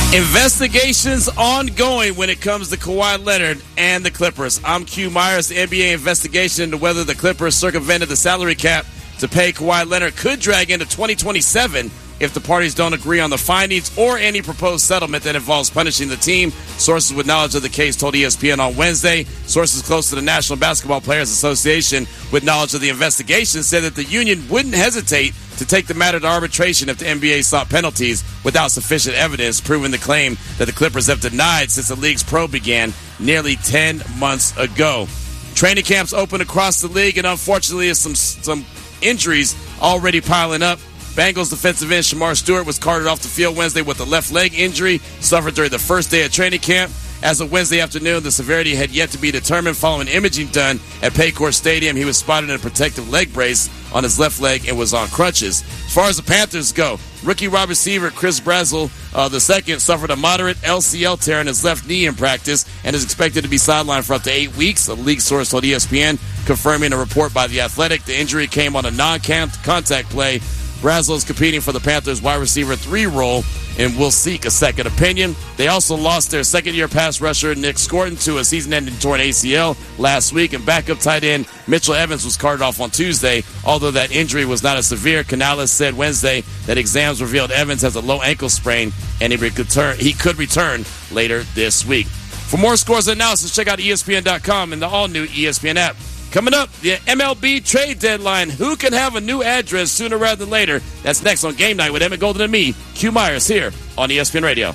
Investigations ongoing when it comes to Kawhi Leonard and the Clippers. I'm Q Myers. The NBA investigation into whether the Clippers circumvented the salary cap to pay Kawhi Leonard could drag into 2027 if the parties don't agree on the findings or any proposed settlement that involves punishing the team. Sources with knowledge of the case told ESPN on Wednesday. Sources close to the National Basketball Players Association with knowledge of the investigation said that the union wouldn't hesitate to take the matter to arbitration if the NBA sought penalties without sufficient evidence proving the claim that the Clippers have denied since the league's probe began nearly 10 months ago. Training camps open across the league, and unfortunately, some injuries already piling up. Bengals defensive end Shamar Stewart was carted off the field Wednesday with a left leg injury suffered during the first day of training camp. As of Wednesday afternoon, the severity had yet to be determined. Following imaging done at Paycor Stadium, he was spotted in a protective leg brace on his left leg and was on crutches. As far as the Panthers go, rookie wide receiver Chris Brazzell II suffered a moderate LCL tear in his left knee in practice and is expected to be sidelined for up to 8 weeks. A league source told ESPN, confirming a report by The Athletic. The injury came on a non-contact play. Brazzell is competing for the Panthers' wide receiver 3 role and will seek a second opinion. They also lost their second-year pass rusher Nick Scorton to a season-ending torn ACL last week, and backup tight end Mitchell Evans was carted off on Tuesday. Although that injury was not as severe, Canales said Wednesday that exams revealed Evans has a low ankle sprain and he could return later this week. For more scores and analysis, check out ESPN.com and the all-new ESPN app. Coming up, the MLB trade deadline. Who can have a new address sooner rather than later? That's next on Game Night with Emmett Golden and me, Q Myers, here on ESPN Radio.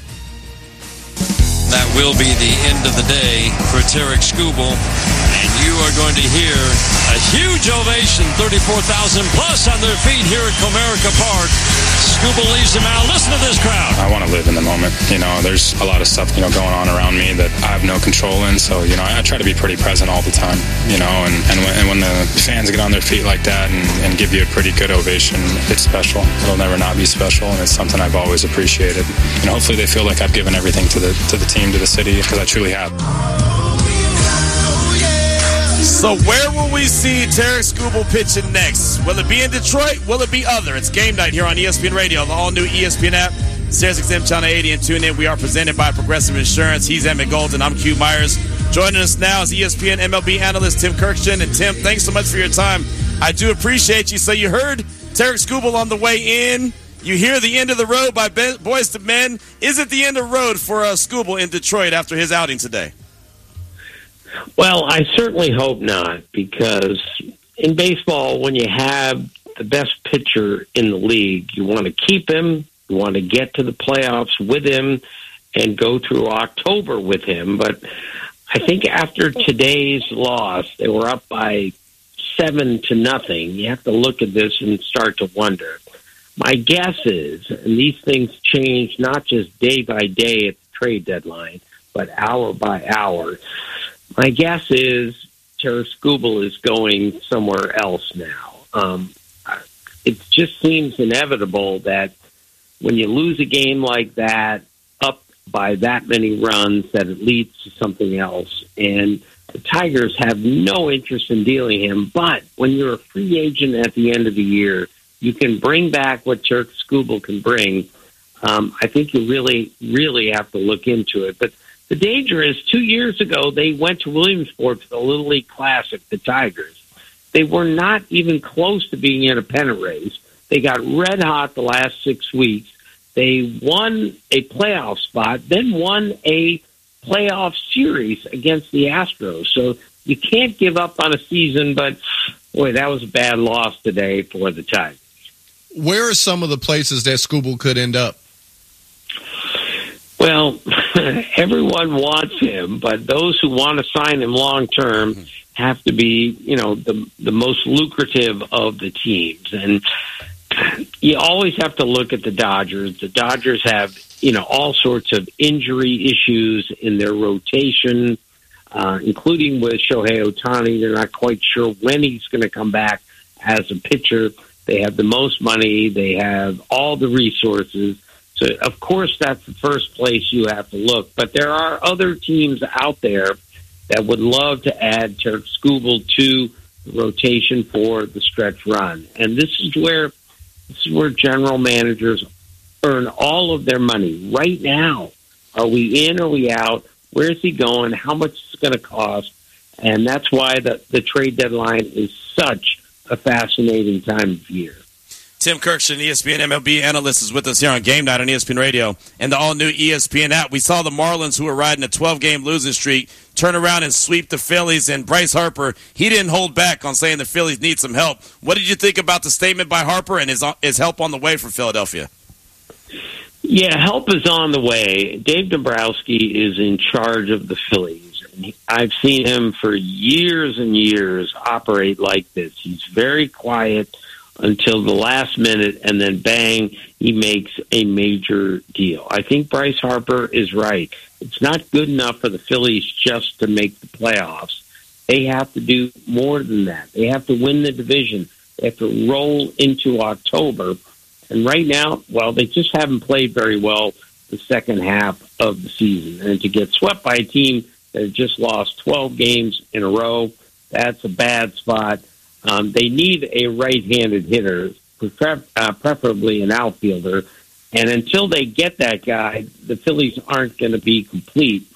That will be the end of the day for Tarek Skubal. And you are going to hear a huge ovation, 34,000 plus on their feet here at Comerica Park. Skubal leaves them out. Listen to this crowd. I want to live in the moment. There's a lot of stuff, going on around me that I have no control in. So, I try to be pretty present all the time, and when the fans get on their feet like that and give you a pretty good ovation, it's special. It'll never not be special, and it's something I've always appreciated. And hopefully they feel like I've given everything to the team, to the city, because I truly have. So where will we see Tarek Skubal pitching next? Will it be in Detroit? Will it be other? It's Game Night here on ESPN Radio, the all-new ESPN app, SiriusXM Channel 80, and tune in. We are presented by Progressive Insurance. He's Emmett Golden. I'm Q Myers. Joining us now is ESPN MLB analyst Tim Kirkshin. And Tim, thanks so much for your time. I do appreciate you. So you heard Tarek Skubal on the way in. You hear the end of the road by Boys to Men. Is it the end of the road for Skubal in Detroit after his outing today? Well, I certainly hope not, because in baseball, when you have the best pitcher in the league, you want to keep him, you want to get to the playoffs with him, and go through October with him. But I think after today's loss, they were up by 7-0. You have to look at this and start to wonder. My guess is, and these things change not just day by day at the trade deadline, but hour by hour, my guess is Tarek Skubal is going somewhere else now. It just seems inevitable that when you lose a game like that, up by that many runs, that it leads to something else. And the Tigers have no interest in dealing him. But when you're a free agent at the end of the year, you can bring back what Tarek Skubal can bring. I think you really, really have to look into it. But the danger is 2 years ago, they went to Williamsport for the Little League Classic, the Tigers. They were not even close to being in a pennant race. They got red hot the last 6 weeks. They won a playoff spot, then won a playoff series against the Astros. So you can't give up on a season, but, boy, that was a bad loss today for the Tigers. Where are some of the places that Skubal could end up? Well, everyone wants him, but those who want to sign him long-term have to be, the most lucrative of the teams. And you always have to look at the Dodgers. The Dodgers have, all sorts of injury issues in their rotation, including with Shohei Ohtani. They're not quite sure when he's going to come back as a pitcher. They have the most money. They have all the resources. So, of course, that's the first place you have to look. But there are other teams out there that would love to add Tarek Skubal to the rotation for the stretch run. And this is where general managers earn all of their money right now. Are we in or are we out? Where is he going? How much is it going to cost? And that's why the trade deadline is such a fascinating time of year. Tim Kirkshin, ESPN MLB analyst, is with us here on Game Night on ESPN Radio and the all-new ESPN app. We saw the Marlins, who were riding a 12-game losing streak, turn around and sweep the Phillies. And Bryce Harper, he didn't hold back on saying the Phillies need some help. What did you think about the statement by Harper and his help on the way for Philadelphia? Yeah, help is on the way. Dave Dombrowski is in charge of the Phillies. I've seen him for years and years operate like this. He's very quiet until the last minute, and then bang, he makes a major deal. I think Bryce Harper is right. It's not good enough for the Phillies just to make the playoffs. They have to do more than that. They have to win the division. They have to roll into October. And right now, well, they just haven't played very well the second half of the season. And to get swept by a team that had just lost 12 games in a row, that's a bad spot. They need a right-handed hitter, preferably an outfielder. And until they get that guy, the Phillies aren't going to be complete.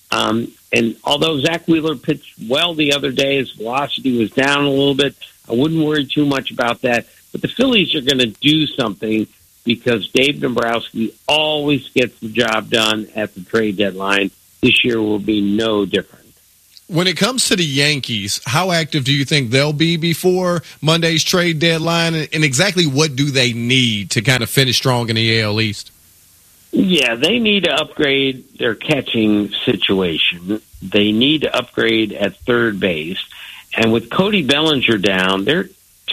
And although Zach Wheeler pitched well the other day, his velocity was down a little bit. I wouldn't worry too much about that. But the Phillies are going to do something because Dave Dombrowski always gets the job done at the trade deadline. This year will be no different. When it comes to the Yankees, how active do you think they'll be before Monday's trade deadline? And exactly what do they need to kind of finish strong in the AL East? Yeah, they need to upgrade their catching situation. They need to upgrade at third base. And with Cody Bellinger down, they're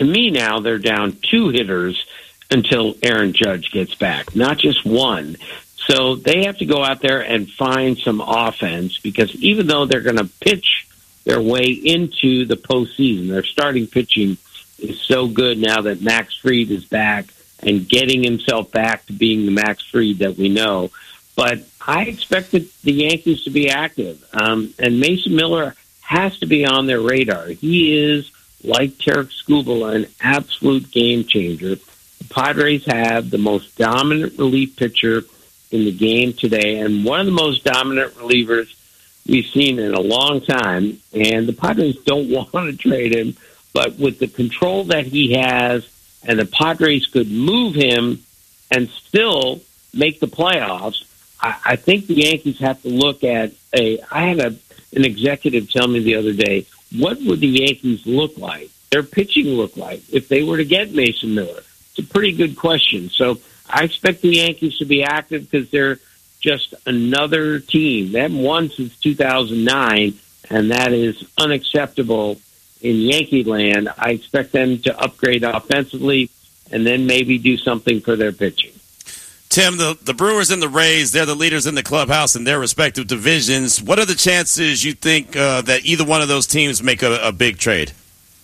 down 2 hitters until Aaron Judge gets back, not just one. So they have to go out there and find some offense because even though they're going to pitch their way into the postseason, their starting pitching is so good now that Max Fried is back and getting himself back to being the Max Fried that we know. But I expect the Yankees to be active. And Mason Miller has to be on their radar. He is, like Tarik Skubal, an absolute game changer. The Padres have the most dominant relief pitcher in the game today, and one of the most dominant relievers we've seen in a long time. And the Padres don't want to trade him, but with the control that he has, and the Padres could move him and still make the playoffs, I think the Yankees have to look at I had an executive tell me the other day, what would the Yankees look like, their pitching look like, if they were to get Mason Miller? It's a pretty good question. So I expect the Yankees to be active because they're just another team. They haven't won since 2009, and that is unacceptable in Yankee land. I expect them to upgrade offensively and then maybe do something for their pitching. Tim, the Brewers and the Rays, they're the leaders in the clubhouse in their respective divisions. What are the chances you think that either one of those teams make a big trade?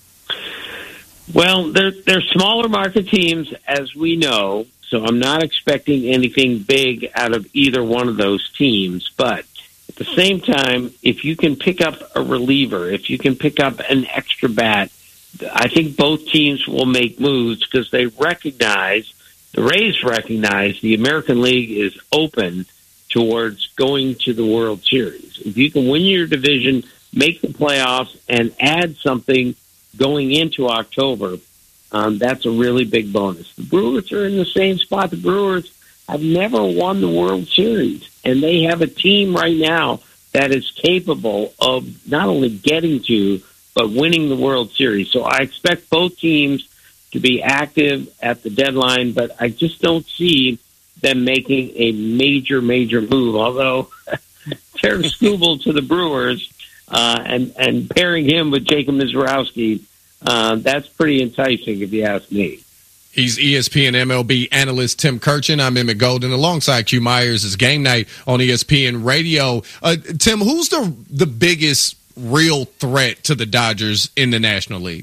Well, they're smaller market teams, as we know, so I'm not expecting anything big out of either one of those teams. But at the same time, if you can pick up a reliever, if you can pick up an extra bat, I think both teams will make moves because they recognize, the Rays recognize, the American League is open towards going to the World Series. If you can win your division, make the playoffs, and add something going into October, that's a really big bonus. The Brewers are in the same spot. The Brewers have never won the World Series, and they have a team right now that is capable of not only getting to, but winning the World Series. So I expect both teams to be active at the deadline, but I just don't see them making a major move, although Tarik Skubal to the Brewers and pairing him with Jacob Misiorowski, that's pretty enticing if you ask me. He's ESPN MLB analyst Tim Kirkshin. I'm Emmett Golden. Alongside Q Myers is Game Night on ESPN Radio. Tim, who's the biggest real threat to the Dodgers in the National League?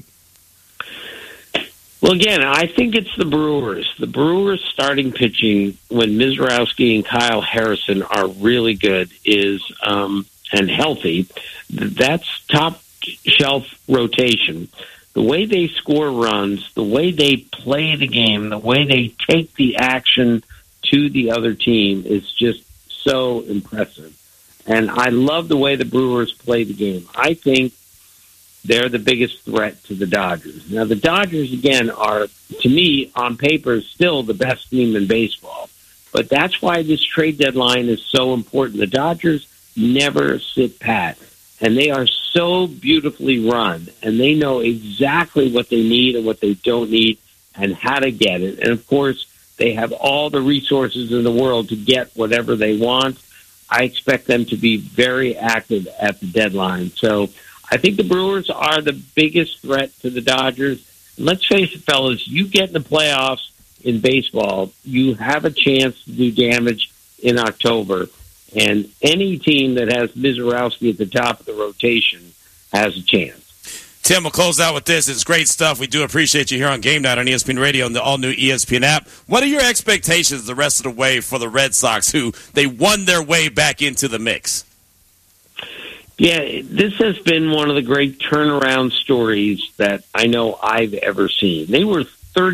Well, again, I think it's the Brewers. The Brewers starting pitching when Misiorowski and Kyle Harrison are really good and healthy. That's top shelf rotation. The way they score runs, the way they play the game, the way they take the action to the other team is just so impressive. And I love the way the Brewers play the game. I think they're the biggest threat to the Dodgers. Now, the Dodgers, again, are, to me, on paper, still the best team in baseball. But that's why this trade deadline is so important. The Dodgers never sit pat, and they are so beautifully run, and they know exactly what they need and what they don't need and how to get it. And, of course, they have all the resources in the world to get whatever they want. I expect them to be very active at the deadline. So I think the Brewers are the biggest threat to the Dodgers. And let's face it, fellas, you get in the playoffs in baseball, you have a chance to do damage in October. And any team that has Mizorowski at the top of the rotation has a chance. Tim, we'll close out with this. It's great stuff. We do appreciate you here on Game Night on ESPN Radio and the all-new ESPN app. What are your expectations the rest of the way for the Red Sox, who they won their way back into the mix? Yeah, this has been one of the great turnaround stories that I know I've ever seen. They were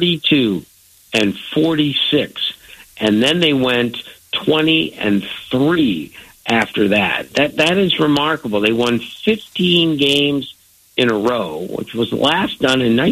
32-46, and then they went 20-3 after that. That is remarkable. They won 15 games in a row, which was last done in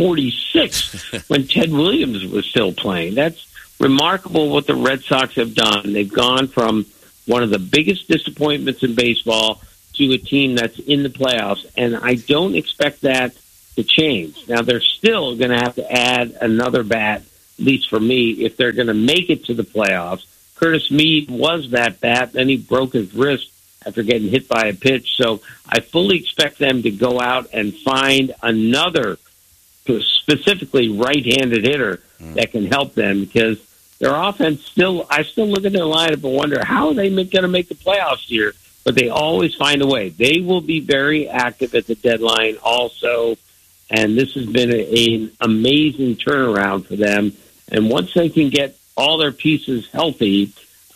1946 when Ted Williams was still playing. That's remarkable what the Red Sox have done. They've gone from one of the biggest disappointments in baseball to a team that's in the playoffs, and I don't expect that to change. Now, they're still going to have to add another bat, at least for me, if they're going to make it to the playoffs. Curtis Mead was that bat, then he broke his wrist after getting hit by a pitch. So I fully expect them to go out and find another, specifically right-handed hitter that can help them, because their offense I still look at their lineup and wonder, how are they going to make the playoffs here? But they always find a way. They will be very active at the deadline also, and this has been an amazing turnaround for them. And once they can get all their pieces healthy,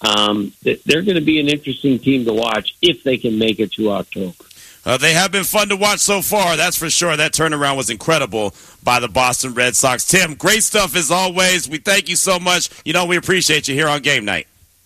they're going to be an interesting team to watch if they can make it to October. They have been fun to watch so far, that's for sure. That turnaround was incredible by the Boston Red Sox. Tim, great stuff as always. We thank you so much. We appreciate you here on Game Night.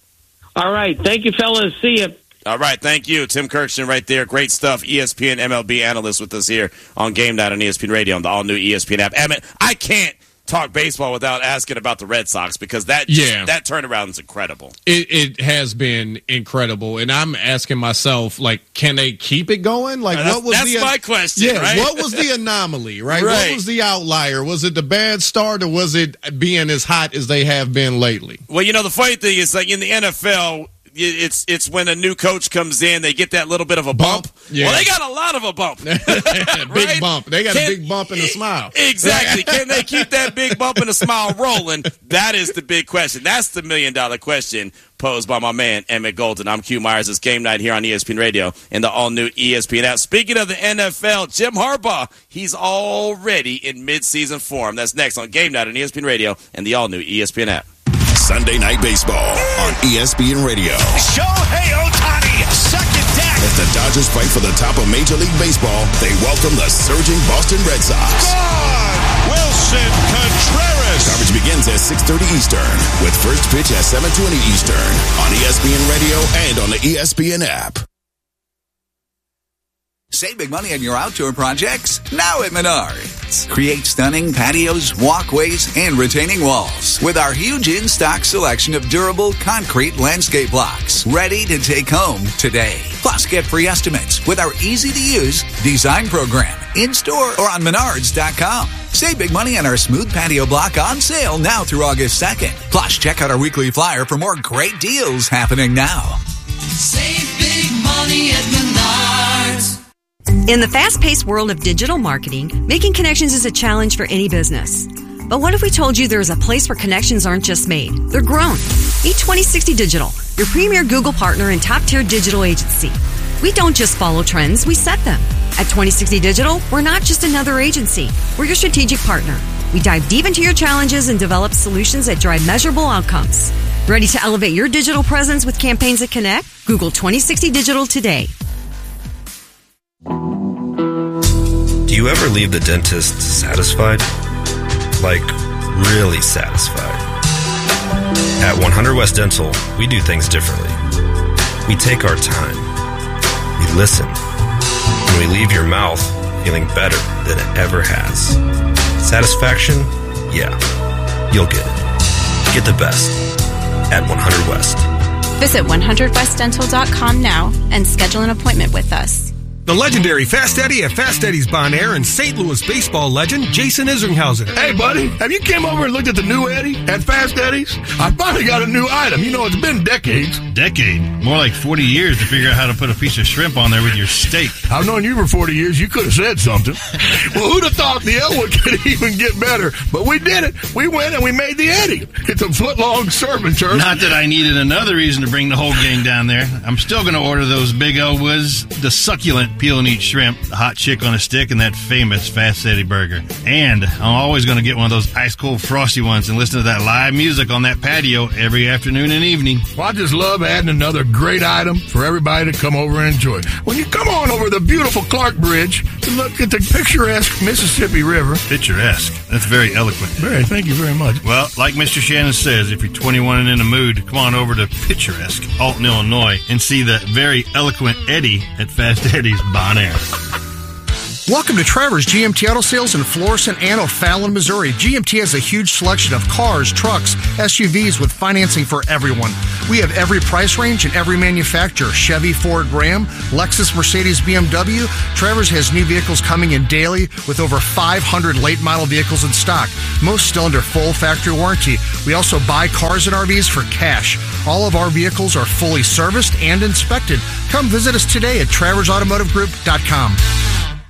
All right. Thank you, fellas. See you. All right, thank you. Tim Kirchner right there. Great stuff. ESPN MLB analyst with us here on Game Night on ESPN Radio on the all-new ESPN app. I can't talk baseball without asking about the Red Sox, because that turnaround is incredible. It has been incredible, and I'm asking myself, can they keep it going? What was that's my question? Yeah, right? What was the anomaly? Right? What was the outlier? Was it the bad start, or was it being as hot as they have been lately? Well, the funny thing is, in the NFL, it's when a new coach comes in, they get that little bit of a bump. Yeah. Well, they got a lot of a bump. Big bump. They got a big bump and a smile. Exactly. Can they keep that big bump and a smile rolling? That is the big question. That's the million-dollar question posed by my man, Emmett Golden. I'm Q Myers. It's Game Night here on ESPN Radio and the all-new ESPN app. Speaking of the NFL, Jim Harbaugh, he's already in midseason form. That's next on Game Night on ESPN Radio and the all-new ESPN app. Sunday Night Baseball on ESPN Radio. Shohei Ohtani, second deck. As the Dodgers fight for the top of Major League Baseball, they welcome the surging Boston Red Sox. Gone! Wilson Contreras. Coverage begins at 6:30 Eastern with first pitch at 7:20 Eastern on ESPN Radio and on the ESPN app. Save big money on your outdoor projects now at Menards. Create stunning patios, walkways, and retaining walls with our huge in-stock selection of durable concrete landscape blocks ready to take home today. Plus, get free estimates with our easy-to-use design program in-store or on Menards.com. Save big money on our smooth patio block on sale now through August 2nd. Plus, check out our weekly flyer for more great deals happening now. Save big money at Menards. In the fast-paced world of digital marketing, making connections is a challenge for any business. But what if we told you there is a place where connections aren't just made, they're grown? Meet 2060 Digital, your premier Google partner and top-tier digital agency. We don't just follow trends, we set them. At 2060 Digital, we're not just another agency. We're your strategic partner. We dive deep into your challenges and develop solutions that drive measurable outcomes. Ready to elevate your digital presence with campaigns that connect? Google 2060 Digital today. Do you ever leave the dentist satisfied? Like, really satisfied? At 100 West Dental, we do things differently. We take our time. We listen. And we leave your mouth feeling better than it ever has. Satisfaction? Yeah. You'll get it. Get the best at 100 West. Visit 100westdental.com now and schedule an appointment with us. The legendary Fast Eddie at Fast Eddie's Bon Air and St. Louis baseball legend Jason Isringhausen. Hey, buddy, have you came over and looked at the new Eddie at Fast Eddie's? I finally got a new item. You know, it's been decades. Decade? More like 40 years to figure out how to put a piece of shrimp on there with your steak. I've known you for 40 years. You could have said something. Well, who'd have thought the Elwood could even get better? But we did it. We went and we made the Eddie. It's a foot-long serving term. Not that I needed another reason to bring the whole gang down there. I'm still going to order those big Elwoods, the succulent peel and eat shrimp, the hot chick on a stick, and that famous Fast Eddie burger. And I'm always going to get one of those ice-cold frosty ones and listen to that live music on that patio every afternoon and evening. Well, I just love adding another great item for everybody to come over and enjoy. When you come on over the beautiful Clark Bridge to look at the picturesque Mississippi River. Picturesque? That's very eloquent. Thank you very much. Well, like Mr. Shannon says, if you're 21 and in the mood, come on over to picturesque Alton, Illinois, and see the very eloquent Eddie at Fast Eddie's Bon Air. Welcome to Trevor's GMT Auto Sales in Florissant and O'Fallon, Missouri. GMT has a huge selection of cars, trucks, SUVs with financing for everyone. We have every price range and every manufacturer. Chevy, Ford, Ram, Lexus, Mercedes, BMW. Trevor's has new vehicles coming in daily with over 500 late model vehicles in stock. Most still under full factory warranty. We also buy cars and RVs for cash. All of our vehicles are fully serviced and inspected. Come visit us today at TrevorsAutomotiveGroup.com.